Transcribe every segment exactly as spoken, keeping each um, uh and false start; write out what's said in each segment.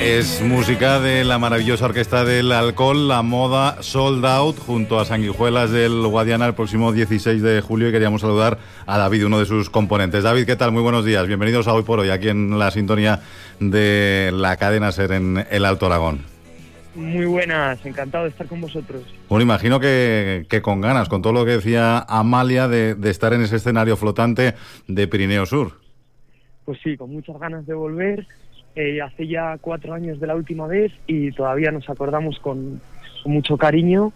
Es música de la maravillosa Orquesta del Alcohol, La Moda Sold Out, junto a Sanguijuelas del Guadiana el próximo dieciséis de julio, y queríamos saludar a David, uno de sus componentes. David, ¿qué tal? Muy buenos días. Bienvenidos a Hoy por Hoy, aquí en la sintonía de la cadena SER en el Alto Aragón. Muy buenas, encantado de estar con vosotros. Bueno, imagino que, que con ganas, con todo lo que decía Amalia de, de estar en ese escenario flotante de Pirineo Sur. Pues sí, con muchas ganas de volver. Eh, hace ya cuatro años de la última vez y todavía nos acordamos con, con mucho cariño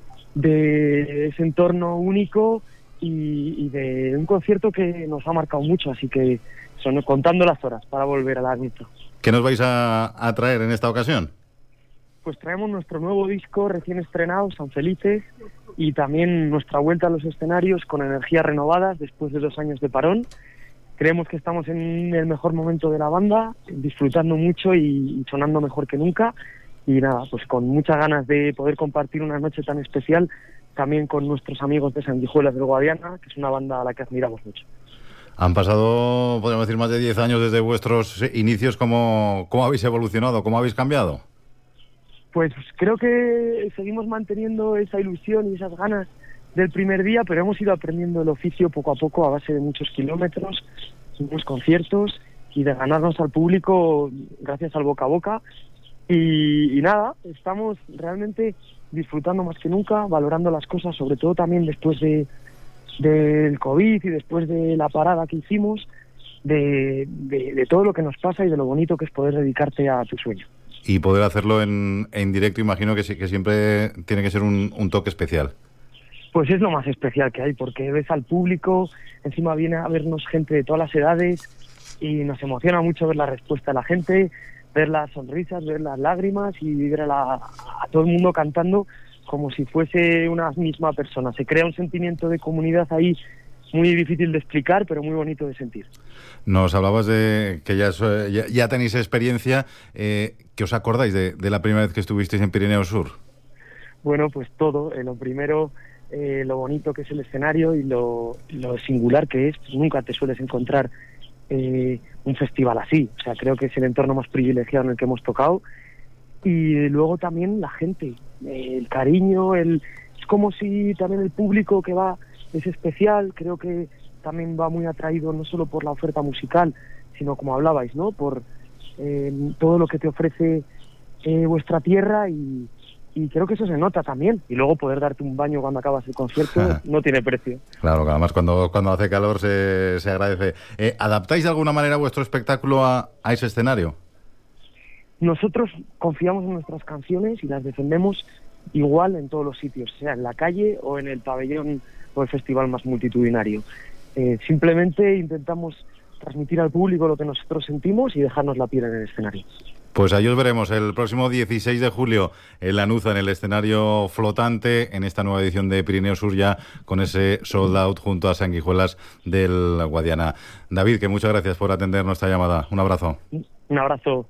de ese entorno único y, y de un concierto que nos ha marcado mucho, así que son contando las horas para volver a la neta. ¿Qué nos vais a, a traer en esta ocasión? Pues traemos nuestro nuevo disco recién estrenado, San Felices, y también nuestra vuelta a los escenarios con energías renovadas después de dos años de parón. Creemos que estamos en el mejor momento de la banda, disfrutando mucho y sonando mejor que nunca. Y nada, pues con muchas ganas de poder compartir una noche tan especial también con nuestros amigos de Sanguijuelas del Guadiana, que es una banda a la que admiramos mucho. Han pasado, podríamos decir, más de diez años desde vuestros inicios. ¿Cómo, cómo habéis evolucionado? ¿Cómo habéis cambiado? Pues creo que seguimos manteniendo esa ilusión y esas ganas del primer día, pero hemos ido aprendiendo el oficio poco a poco a base de muchos kilómetros, muchos conciertos y de ganarnos al público gracias al boca a boca. Y, y nada, estamos realmente disfrutando más que nunca, valorando las cosas, sobre todo también después de del COVID y después de la parada que hicimos, de, de, de todo lo que nos pasa y de lo bonito que es poder dedicarte a tu sueño. Y poder hacerlo en, en directo, imagino que, sí, que siempre tiene que ser un, un toque especial. Pues es lo más especial que hay, porque ves al público, encima viene a vernos gente de todas las edades y nos emociona mucho ver la respuesta de la gente, ver las sonrisas, ver las lágrimas y ver a, la, a todo el mundo cantando como si fuese una misma persona. Se crea un sentimiento de comunidad ahí muy difícil de explicar, pero muy bonito de sentir. Nos hablabas de que ya, ya, ya tenéis experiencia. Eh, ¿Qué os acordáis de, de la primera vez que estuvisteis en Pirineo Sur? Bueno, pues todo. Eh, lo primero... Eh, lo bonito que es el escenario y lo, lo singular que es. Pues nunca te sueles encontrar eh, un festival así. O sea, creo que es el entorno más privilegiado en el que hemos tocado. Y luego también la gente, eh, el cariño, el es como si también el público que va es especial. Creo que también va muy atraído no solo por la oferta musical, sino como hablabais, ¿no? Por eh, todo lo que te ofrece eh, vuestra tierra y Y creo que eso se nota también. Y luego poder darte un baño cuando acabas el concierto no tiene precio. Claro, que además cuando, cuando hace calor se, se agradece. Eh, ¿Adaptáis de alguna manera vuestro espectáculo a, a ese escenario? Nosotros confiamos en nuestras canciones y las defendemos igual en todos los sitios, sea en la calle o en el pabellón o el festival más multitudinario. Eh, simplemente intentamos transmitir al público lo que nosotros sentimos y dejarnos la piel en el escenario. Pues ahí os veremos el próximo dieciséis de julio en Lanuza, en el escenario flotante, en esta nueva edición de Pirineo Sur, ya con ese sold out junto a Sanguijuelas del Guadiana. David, que muchas gracias por atender nuestra llamada. Un abrazo. Un abrazo.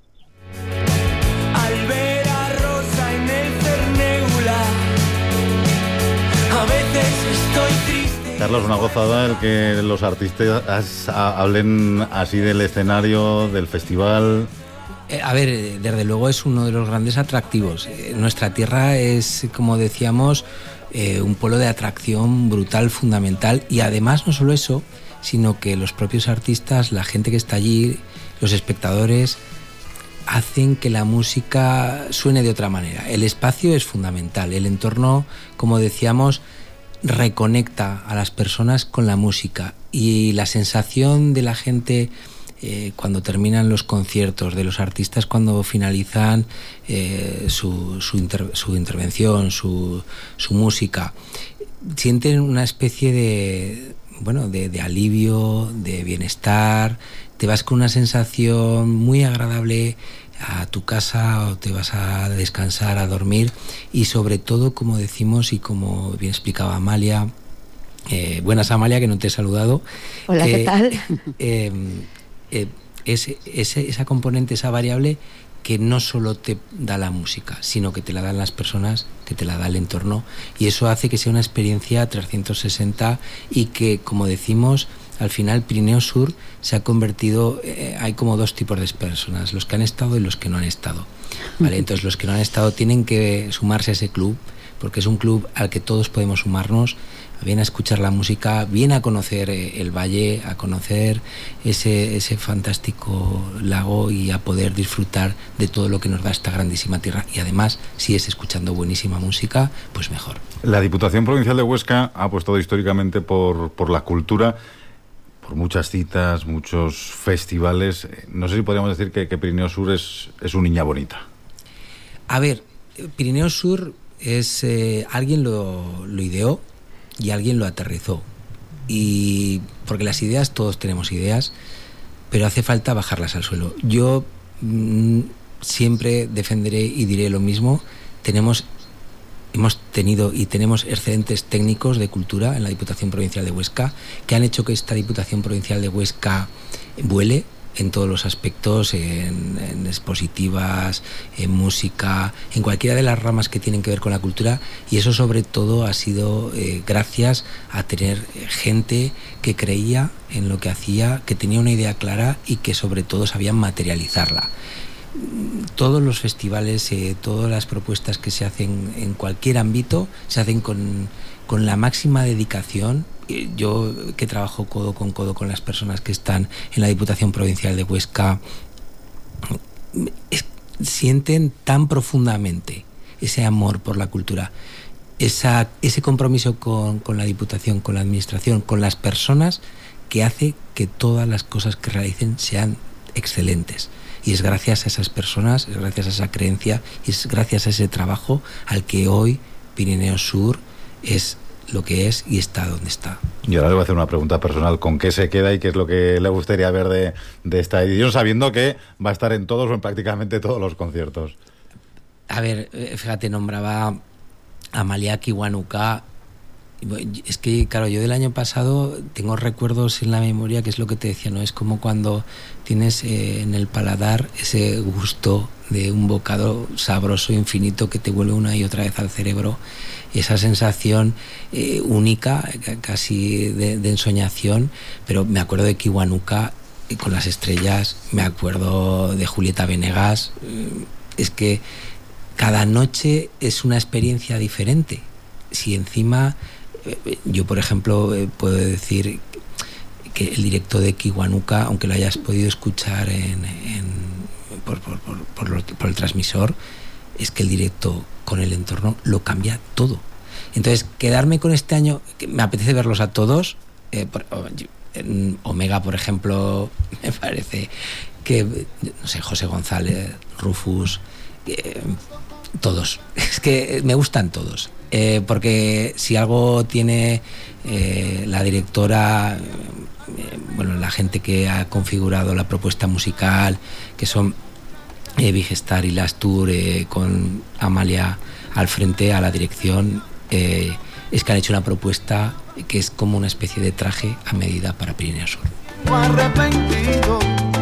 Al ver a Rosa en el Cernégula, a veces estoy triste. Carlos, una gozada el que los artistas hablen así del escenario, del festival. Eh, a ver, desde luego es uno de los grandes atractivos. Eh, nuestra tierra es, como decíamos, eh, un polo de atracción brutal, fundamental, y además no solo eso, sino que los propios artistas, la gente que está allí, los espectadores, hacen que la música suene de otra manera. El espacio es fundamental, el entorno, como decíamos, reconecta a las personas con la música, y la sensación de la gente Eh, cuando terminan los conciertos, de los artistas cuando finalizan eh, su, su, inter, su intervención, su, su música, sienten una especie de, bueno, de, de alivio, de bienestar. Te vas con una sensación muy agradable a tu casa, o te vas a descansar, a dormir, y sobre todo, como decimos y como bien explicaba Amalia, eh, buenas Amalia, que no te he saludado. Hola, eh, ¿qué tal? Eh, Eh, ese, ese, esa componente, esa variable que no solo te da la música, sino que te la dan las personas, que te la da el entorno, y eso hace que sea una experiencia trescientos sesenta y que, como decimos, al final Pirineo Sur se ha convertido, eh, hay como dos tipos de personas, los que han estado y los que no han estado, ¿vale? Entonces los que no han estado tienen que sumarse a ese club, porque es un club al que todos podemos sumarnos, bien a escuchar la música, bien a conocer eh, el valle, a conocer ese, ese fantástico lago y a poder disfrutar de todo lo que nos da esta grandísima tierra. Y además, si es escuchando buenísima música, pues mejor. La Diputación Provincial de Huesca ha apostado históricamente por, por la cultura, por muchas citas, muchos festivales. No sé si podríamos decir que, que Pirineo Sur es, es un niña bonita. A ver, Pirineo Sur es... Eh, alguien lo, lo ideó y alguien lo aterrizó. Y porque las ideas, todos tenemos ideas, pero hace falta bajarlas al suelo. Yo mmm, siempre defenderé y diré lo mismo. Tenemos, hemos tenido y tenemos excelentes técnicos de cultura en la Diputación Provincial de Huesca que han hecho que esta Diputación Provincial de Huesca vuele en todos los aspectos, en, en expositivas, en música, en cualquiera de las ramas que tienen que ver con la cultura, y eso sobre todo ha sido eh, gracias a tener gente que creía en lo que hacía, que tenía una idea clara y que sobre todo sabían materializarla. Todos los festivales, eh, todas las propuestas que se hacen en cualquier ámbito se hacen con, con la máxima dedicación. Yo, que trabajo codo con codo con las personas que están en la Diputación Provincial de Huesca, es, sienten tan profundamente ese amor por la cultura, esa, ese compromiso con, con la Diputación, con la Administración, con las personas, que hace que todas las cosas que realicen sean excelentes. Y es gracias a esas personas, es gracias a esa creencia, y es gracias a ese trabajo al que hoy Pirineo Sur es lo que es y está donde está. Y ahora le voy a hacer una pregunta personal. ¿Con qué se queda y qué es lo que le gustaría ver de, de esta edición, sabiendo que va a estar en todos o en prácticamente todos los conciertos? A ver, fíjate, nombraba a Amalia Kiwanuka. Es que, claro, yo del año pasado tengo recuerdos en la memoria, que es lo que te decía, ¿no? Es como cuando tienes eh, en el paladar ese gusto de un bocado sabroso infinito que te vuelve una y otra vez al cerebro, esa sensación eh, única, casi de, de ensoñación. Pero me acuerdo de Kiwanuka eh, con las estrellas, me acuerdo de Julieta Venegas. Eh, es que cada noche es una experiencia diferente. Si encima... Yo, por ejemplo, eh, puedo decir que el directo de Kiwanuka, aunque lo hayas podido escuchar en, en, por, por, por, por, lo, por el transmisor, es que el directo con el entorno lo cambia todo. Entonces, quedarme con este año, que me apetece verlos a todos. Eh, por, en Omega, por ejemplo, me parece que, no sé, José González, Rufus, eh, todos. Es que me gustan todos. Eh, porque si algo tiene eh, la directora, eh, bueno, la gente que ha configurado la propuesta musical, que son eh, Vigestar y Lastur, eh, con Amalia al frente, a la dirección, eh, es que han hecho una propuesta que es como una especie de traje a medida para Pirineo Sur. Arrepentido,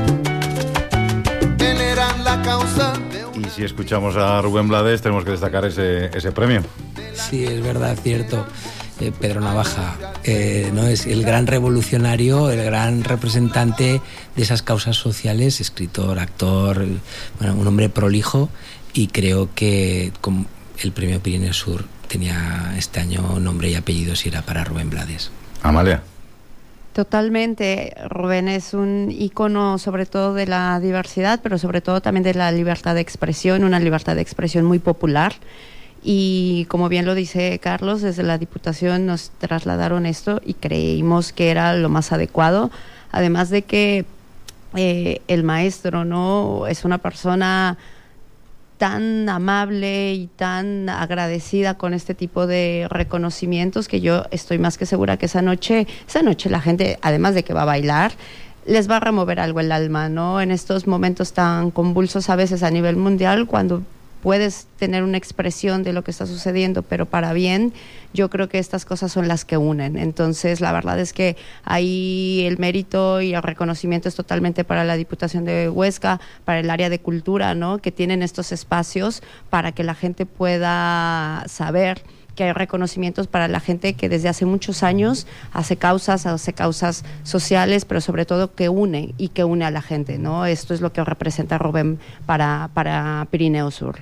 él era la causa. Y si escuchamos a Rubén Blades, tenemos que destacar ese, ese premio. Sí, es verdad, cierto. Eh, Pedro Navaja, eh, ¿no? Es el gran revolucionario, el gran representante de esas causas sociales, escritor, actor, bueno, un hombre prolijo, y creo que con el premio Pirineo Sur tenía este año nombre y apellido si era para Rubén Blades. Amalia. Totalmente. Rubén es un ícono sobre todo de la diversidad, pero sobre todo también de la libertad de expresión, una libertad de expresión muy popular. Y como bien lo dice Carlos, desde la Diputación nos trasladaron esto y creímos que era lo más adecuado, además de que eh, el maestro, ¿no?, es una persona tan amable y tan agradecida con este tipo de reconocimientos, que yo estoy más que segura que esa noche, esa noche la gente, además de que va a bailar, les va a remover algo el alma, ¿no? En estos momentos tan convulsos a veces a nivel mundial, cuando puedes tener una expresión de lo que está sucediendo, pero para bien, yo creo que estas cosas son las que unen. Entonces, la verdad es que ahí el mérito y el reconocimiento es totalmente para la Diputación de Huesca, para el área de cultura, ¿no?, que tienen estos espacios para que la gente pueda saber que hay reconocimientos para la gente que desde hace muchos años hace causas, hace causas sociales, pero sobre todo que une y que une a la gente, ¿no? Esto es lo que representa Rubén para, para Pirineo Sur.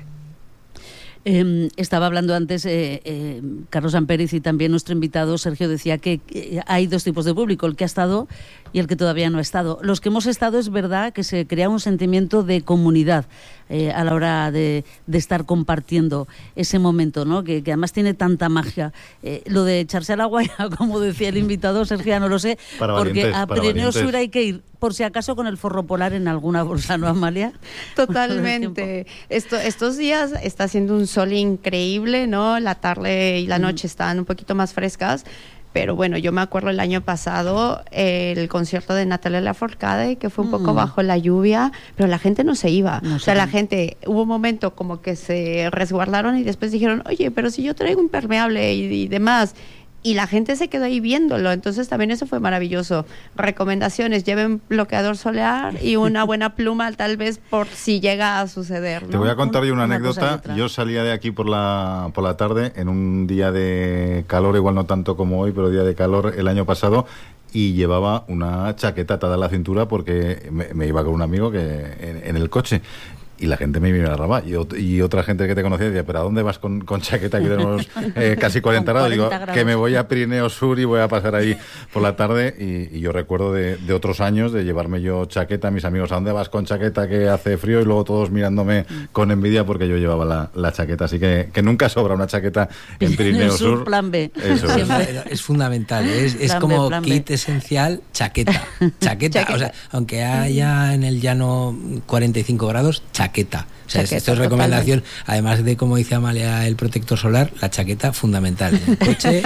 Eh, estaba hablando antes eh, eh, Carlos Ampériz y también nuestro invitado Sergio decía que eh, hay dos tipos de público, el que ha estado y el que todavía no ha estado. Los que hemos estado es verdad que se crea un sentimiento de comunidad eh, a la hora de, de estar compartiendo ese momento, ¿no? Que, que además tiene tanta magia. Eh, lo de echarse al agua, como decía el invitado Sergio, no lo sé, para porque valientes, a Pirineo Sur hay que ir por si acaso con el forro polar en alguna bolsa, ¿no, Amalia? Totalmente. Esto, estos días está haciendo un sol increíble, ¿no? La tarde y la noche están un poquito más frescas, pero bueno, yo me acuerdo el año pasado eh, el concierto de Natalia Lafourcade, que fue un poco Mm. bajo la lluvia, pero la gente no se iba. No o sea, sé. la gente, hubo un momento como que se resguardaron y después dijeron, oye, pero si yo traigo impermeable y, y demás. Y la gente se quedó ahí viéndolo, entonces también eso fue maravilloso. Recomendaciones, lleven bloqueador solar y una buena pluma tal vez por si llega a suceder, ¿no? Te voy a contar yo una, Una cosa y anécdota. otra. Yo salía de aquí por la, por la tarde en un día de calor, igual no tanto como hoy, pero día de calor el año pasado, y llevaba una chaqueta atada a la cintura porque me, me iba con un amigo que en, en el coche. Y la gente me miraba, y, ot- y otra gente que te conocía decía, ¿pero a dónde vas con, con chaqueta? Aquí tenemos eh, casi cuarenta Con grados. Digo, cuarenta grados. que me voy a Pirineo Sur y voy a pasar ahí por la tarde. Y, y yo recuerdo de, de otros años de llevarme yo chaqueta, mis amigos, ¿a dónde vas con chaqueta que hace frío? Y luego todos mirándome con envidia porque yo llevaba la, la chaqueta. Así que, que nunca sobra una chaqueta en Pirineo Sur. Plan B. Eso es. Siempre. Es fundamental, es, es Plan B, como plan B. kit esencial, chaqueta, chaqueta, Chaqueta. o sea, aunque haya en el llano cuarenta y cinco grados, chaqueta. O sea, Chaqueta, esto es recomendación, además de, como dice Amalia, el protector solar, la chaqueta fundamental, en el coche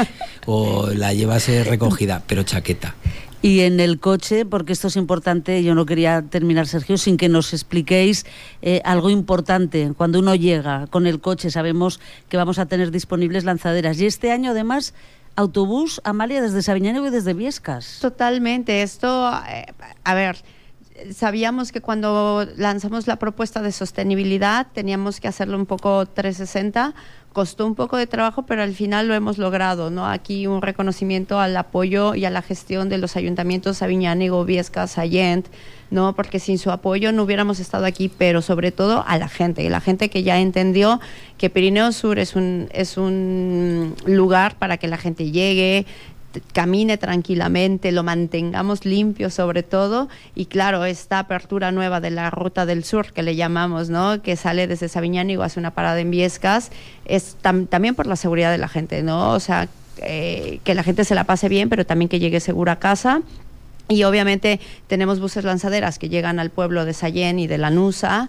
o la llevas eh, recogida, pero chaqueta. Y en el coche, porque esto es importante, yo no quería terminar, Sergio, sin que nos expliquéis eh, algo importante. Cuando uno llega con el coche, sabemos que vamos a tener disponibles lanzaderas. Y este año, además, autobús, Amalia, desde Sabiñánigo y desde Viescas. Totalmente. Esto, eh, a ver, sabíamos que cuando lanzamos la propuesta de sostenibilidad teníamos que hacerlo un poco trescientos sesenta. Costó un poco de trabajo, pero al final lo hemos logrado, ¿no? Aquí un reconocimiento al apoyo y a la gestión de los ayuntamientos Sabiñánigo, Viescas, Sallent, ¿no? Porque sin su apoyo no hubiéramos estado aquí, pero sobre todo a la gente, y la gente que ya entendió que Pirineo Sur es un, es un lugar para que la gente llegue, camine tranquilamente, lo mantengamos limpio sobre todo, y claro, esta apertura nueva de la Ruta del Sur, que le llamamos, ¿no? Que sale desde Sabiñánigo, hace una parada en Viescas, es tam- también por la seguridad de la gente, ¿no? O sea, eh, que la gente se la pase bien, pero también que llegue segura a casa. Y obviamente tenemos buses lanzaderas que llegan al pueblo de Sallent y de Lanusa.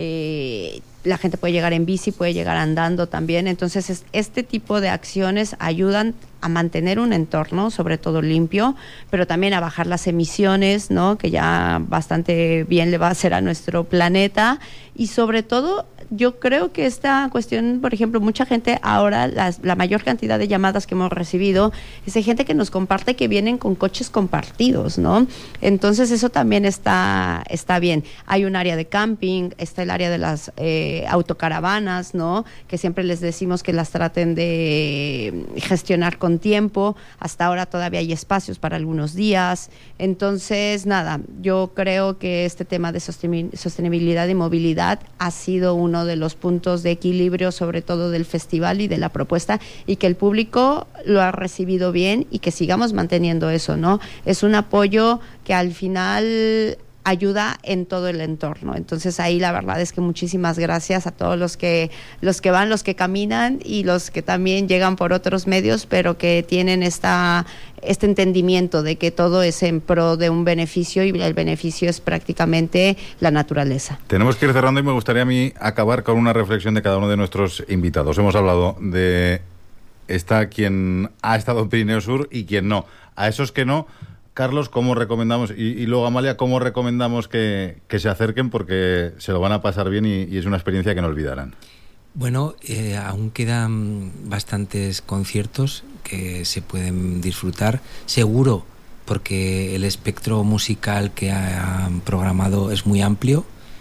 Eh, la gente puede llegar en bici, puede llegar andando también. Entonces, es, este tipo de acciones ayudan a mantener un entorno, sobre todo limpio, pero también a bajar las emisiones, ¿no? Que ya bastante bien le va a hacer a nuestro planeta. Y sobre todo, yo creo que esta cuestión, por ejemplo, mucha gente ahora, las, la mayor cantidad de llamadas que hemos recibido es de gente que nos comparte que vienen con coches compartidos, ¿no? Entonces eso también está, está bien. Hay un área de camping, está el área de las eh, autocaravanas, ¿no? Que siempre les decimos que las traten de gestionar con tiempo. Hasta ahora todavía hay espacios para algunos días. Entonces, nada, yo creo que este tema de sostenibilidad y movilidad ha sido uno de los puntos de equilibrio, sobre todo del festival y de la propuesta, y que el público lo ha recibido bien y que sigamos manteniendo eso, ¿no? Es un apoyo que al final ayuda en todo el entorno. Entonces ahí la verdad es que muchísimas gracias a todos los que los que van, los que caminan y los que también llegan por otros medios, pero que tienen esta este entendimiento de que todo es en pro de un beneficio, y el beneficio es prácticamente la naturaleza. Tenemos que ir cerrando y me gustaría a mí acabar con una reflexión de cada uno de nuestros invitados. Hemos hablado de está quien ha estado en Pirineo Sur y quien no. A esos que no, Carlos, ¿cómo recomendamos? Y, y luego, Amalia, ¿cómo recomendamos que, que se acerquen? Porque se lo van a pasar bien y, y es una experiencia que no olvidarán. Bueno, eh, aún quedan bastantes conciertos que se pueden disfrutar, seguro, porque el espectro musical que han programado es muy amplio,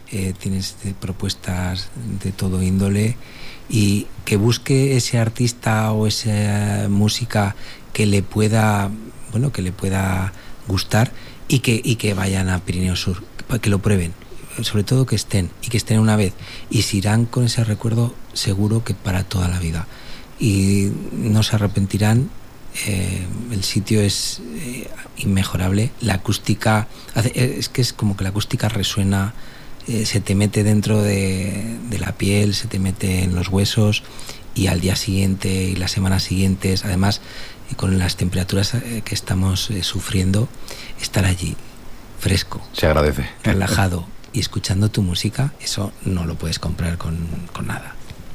eh, tienes de propuestas de todo índole, y que busque ese artista o esa música que le pueda, bueno, que le pueda gustar, y que, y que vayan a Pirineo Sur, que lo prueben, sobre todo que estén, y que estén una vez, y se irán con ese recuerdo seguro que para toda la vida, y no se arrepentirán. Eh, el sitio es eh, inmejorable, la acústica, hace, es que es como que la acústica resuena, eh, se te mete dentro de, de la piel, se te mete en los huesos, y al día siguiente y las semanas siguientes, además eh, con las temperaturas eh, que estamos eh, sufriendo, estar allí fresco, se agradece, relajado y escuchando tu música, eso no lo puedes comprar con, con nada.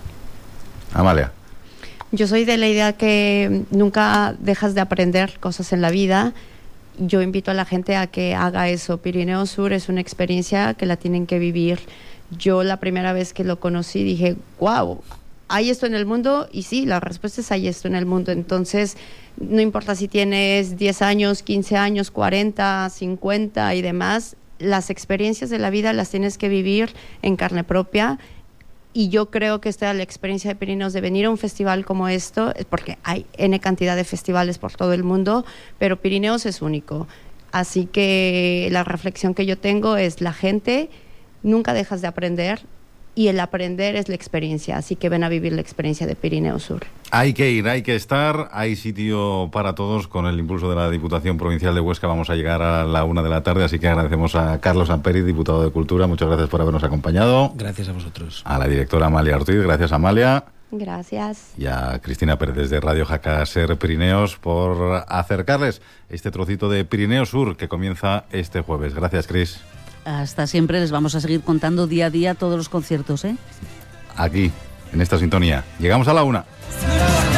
Amalia. Yo soy de la idea que nunca dejas de aprender cosas en la vida. Yo invito a la gente a que haga eso. Pirineo Sur es una experiencia que la tienen que vivir. Yo la primera vez que lo conocí dije, wow, ¿hay esto en el mundo? Y sí, la respuesta es hay esto en el mundo. Entonces, no importa si tienes diez años, quince años, cuarenta, cincuenta y demás, las experiencias de la vida las tienes que vivir en carne propia. Y yo creo que esta es la experiencia de Pirineos, de venir a un festival como esto, porque hay N cantidad de festivales por todo el mundo, pero Pirineos es único. Así que la reflexión que yo tengo es, la gente, nunca dejas de aprender, y el aprender es la experiencia, así que ven a vivir la experiencia de Pirineo Sur. Hay que ir, hay que estar, hay sitio para todos. Con el impulso de la Diputación Provincial de Huesca vamos a llegar a la una de la tarde, así que agradecemos a Carlos Amperiz, diputado de Cultura, muchas gracias por habernos acompañado. Gracias a vosotros. A la directora Amalia Ortiz, gracias Amalia. Gracias. Y a Cristina Pérez desde Radio Jaca Ser Pirineos por acercarles este trocito de Pirineo Sur que comienza este jueves. Gracias, Cris. Hasta siempre, les vamos a seguir contando día a día todos los conciertos, ¿eh? Aquí, en esta sintonía. Llegamos a la una.